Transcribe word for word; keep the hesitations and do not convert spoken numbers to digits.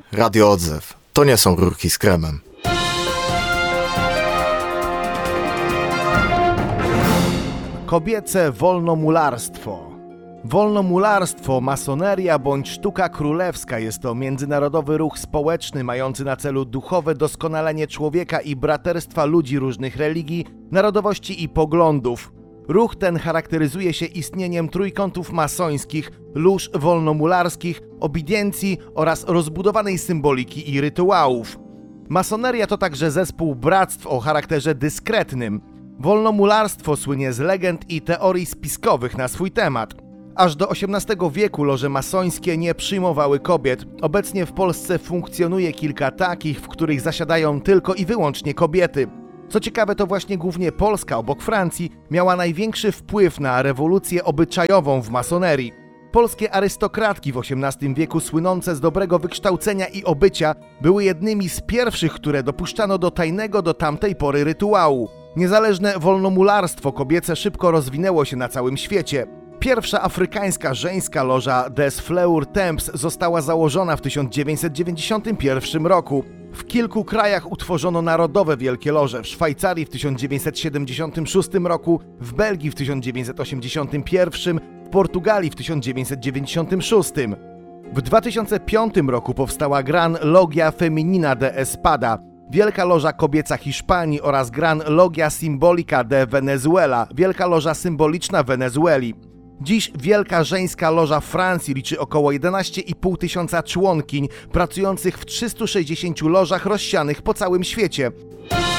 Radio Odzew. To nie są rurki z kremem. Kobiece wolnomularstwo. Wolnomularstwo, masoneria bądź sztuka królewska jest to międzynarodowy ruch społeczny mający na celu duchowe doskonalenie człowieka i braterstwa ludzi różnych religii, narodowości i poglądów. Ruch ten charakteryzuje się istnieniem trójkątów masońskich, lóż wolnomularskich, obidiencji oraz rozbudowanej symboliki i rytuałów. Masoneria to także zespół bractw o charakterze dyskretnym. Wolnomularstwo słynie z legend i teorii spiskowych na swój temat. Aż do osiemnastego wieku loże masońskie nie przyjmowały kobiet. Obecnie w Polsce funkcjonuje kilka takich, w których zasiadają tylko i wyłącznie kobiety. Co ciekawe, to właśnie głównie Polska obok Francji miała największy wpływ na rewolucję obyczajową w masonerii. Polskie arystokratki w osiemnastym wieku słynące z dobrego wykształcenia i obycia były jednymi z pierwszych, które dopuszczano do tajnego do tamtej pory rytuału. Niezależne wolnomularstwo kobiece szybko rozwinęło się na całym świecie. Pierwsza afrykańska żeńska loża Des Fleurs Temps została założona w tysiąc dziewięćset dziewięćdziesiątym pierwszym roku. W kilku krajach utworzono narodowe wielkie loże: w Szwajcarii w tysiąc dziewięćset siedemdziesiątym szóstym roku, w Belgii w tysiąc dziewięćset osiemdziesiątym pierwszym, w Portugalii w tysiąc dziewięćset dziewięćdziesiątym szóstym. W dwa tysiące piątym roku powstała Gran Logia Femenina de Espada, Wielka Loża Kobieca Hiszpanii oraz Gran Logia Simbolica de Venezuela, Wielka Loża Symboliczna Wenezueli. Dziś Wielka Żeńska Loża Francji liczy około jedenaście i pół tysiąca członkiń, pracujących w trzystu sześćdziesięciu lożach rozsianych po całym świecie.